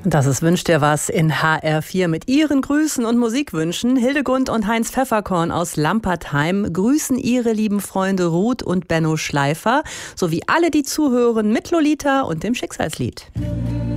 Das ist Wünscht dir was in HR4 mit Ihren Grüßen und Musikwünschen. Hildegund und Heinz Pfefferkorn aus Lampertheim grüßen ihre lieben Freunde Ruth und Benno Schleifer sowie alle, die zuhören, mit Lolita und dem Schicksalslied.